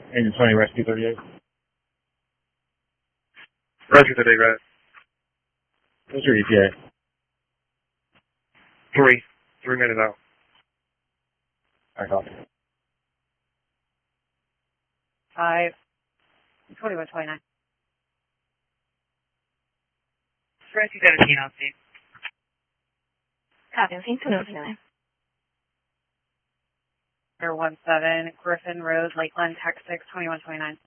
Engine 20, Rescue 38. Rescue 38, right. What's your ETA? 3 minutes out. I copy. 5, 2129. Rescue 17 on scene. Copy, scene 2129. 17, Griffin Road, Lakeland, Texas 2129.